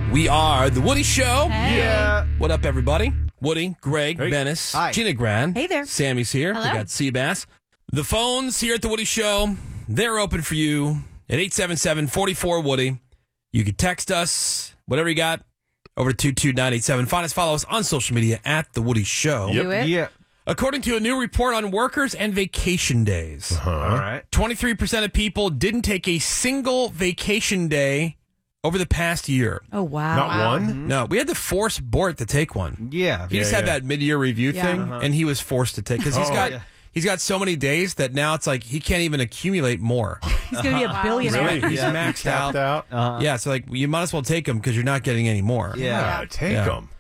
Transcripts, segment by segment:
We are The Woody Show. Yeah. What up, everybody? Woody, Greg, Dennis, Hi. Gina Gran. Hey there. Sammy's here. Hello. We got Seabass. The phones here at The Woody Show, they're open for you at 877-44-WOODY. You can text us, whatever you got, over to 22987. Find us, follow us on social media at The Woody Show. Do it. Yeah. According to a new report on workers and vacation days, All right. 23% of people didn't take a single vacation day over the past year. Oh, wow. Not one? No, we had to force Bort to take one. Yeah. He just had that mid-year review Yeah. thing, and he was forced to take because he's got so many days that now it's like he can't even accumulate more. He's going to be a billionaire. Really? He's maxed Tapped out. out? Yeah, so like you might as well take them because you're not getting any more. Yeah. Take Yeah. them.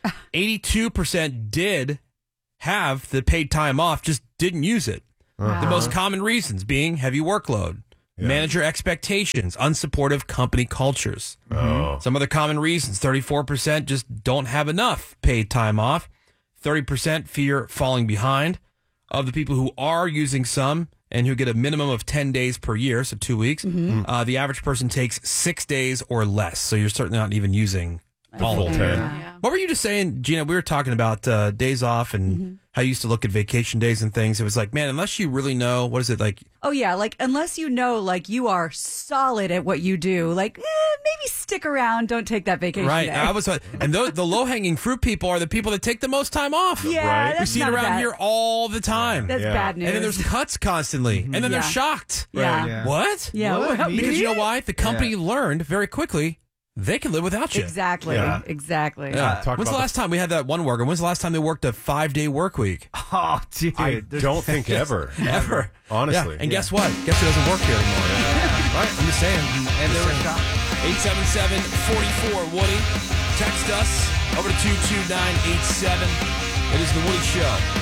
82% did have the paid time off, just didn't use it. Wow. The most common reasons being heavy workload, manager expectations, unsupportive company cultures. Oh. Some other common reasons, 34% just don't have enough paid time off. 30% fear falling behind. Of the people who are using some and who get a minimum of 10 days per year, so 2 weeks, the average person takes 6 days or less. So you're certainly not even using all of Full it. 10. What were you just saying, Gina? We were talking about days off and how you used to look at vacation days and things. It was like, man, unless you really know, what is it like? Oh, yeah. Like, unless you know, like, you are solid at what you do, like, maybe stick around. Don't take that vacation Right. day. And the low hanging fruit people are the people that take the most time off. Yeah, Right. We that's see it not around bad. here all the time. That's Yeah. bad news. And then there's cuts constantly. And then they're Yeah. shocked. Yeah. Yeah. What? Yeah. What? well, Because you know why? The company learned very quickly they can live without you. Exactly. Yeah. Exactly. Yeah. Talk When's the about last time we had that one worker? When's the last time they worked a 5-day work week? Oh, dude. I don't think ever. Ever. Honestly. Yeah. And guess what? Guess who doesn't work here anymore? Right? I'm just saying. And they were shocked. 877-44-WOODY. Text us over to 22987. It is The Woody Show.